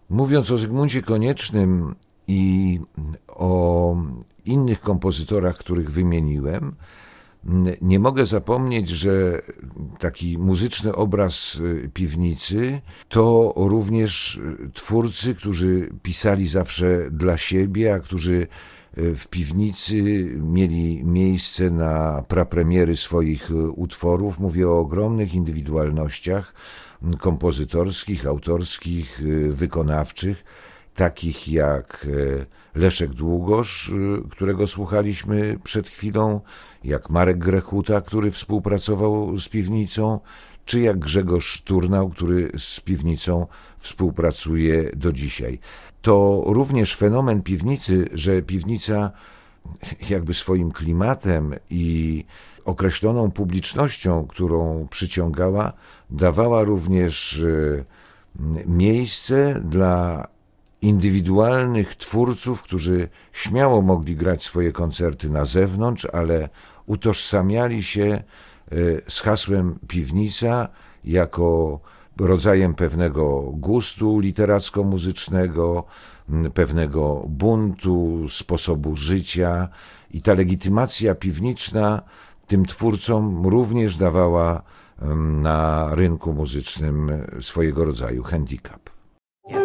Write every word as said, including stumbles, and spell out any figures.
Mówiąc o Zygmuncie Koniecznym i o innych kompozytorach, których wymieniłem, nie mogę zapomnieć, że taki muzyczny obraz piwnicy to również twórcy, którzy pisali zawsze dla siebie, a którzy w piwnicy mieli miejsce na prapremiery swoich utworów. Mówię o ogromnych indywidualnościach kompozytorskich, autorskich, wykonawczych, takich jak Leszek Długosz, którego słuchaliśmy przed chwilą, jak Marek Grechuta, który współpracował z piwnicą, czy jak Grzegorz Turnał, który z piwnicą współpracuje do dzisiaj. To również fenomen piwnicy, że piwnica jakby swoim klimatem i określoną publicznością, którą przyciągała, dawała również miejsce dla indywidualnych twórców, którzy śmiało mogli grać swoje koncerty na zewnątrz, ale utożsamiali się z hasłem piwnica jako rodzajem pewnego gustu literacko-muzycznego, pewnego buntu, sposobu życia, i ta legitymacja piwniczna tym twórcom również dawała na rynku muzycznym swojego rodzaju handicap.